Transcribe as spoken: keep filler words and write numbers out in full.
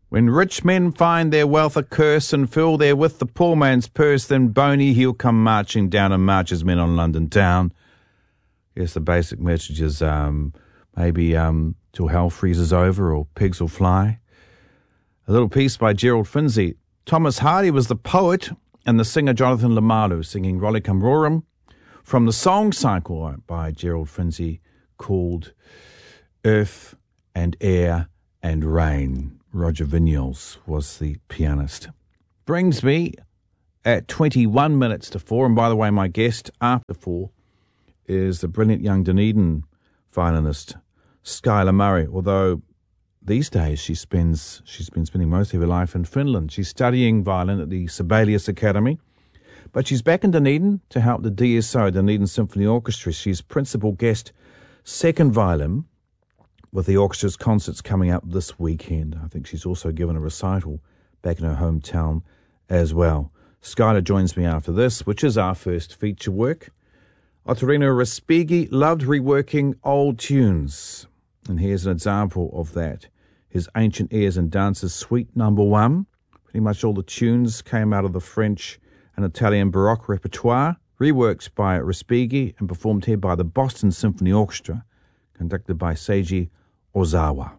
When rich men find their wealth a curse and fill therewith the poor man's purse, then Boney he'll come marching down and march his men on London town. Yes, the basic message is um, maybe um, till hell freezes over or pigs will fly. A little piece by Gerald Finzi. Thomas Hardy was the poet and the singer Jonathan Lamalu singing Rollicum Rorum from the song cycle by Gerald Finzi called Earth and Air and Rain. Roger Vinyals was the pianist. Brings me at twenty-one minutes to four, and by the way, my guest after four is the brilliant young Dunedin violinist Skylar Murray, although these days she spends, she's been spending most of her life in Finland. She's studying violin at the Sibelius Academy, but she's back in Dunedin to help the D S O, Dunedin Symphony Orchestra. She's principal guest second violin with the orchestra's concerts coming up this weekend. I think she's also given a recital back in her hometown as well. Skylar joins me after this, which is our first feature work. Ottorino Respighi loved reworking old tunes, and here's an example of that. His Ancient Airs and Dances Suite Number One. Pretty much all the tunes came out of the French and Italian Baroque repertoire, reworked by Respighi and performed here by the Boston Symphony Orchestra, conducted by Seiji Ozawa.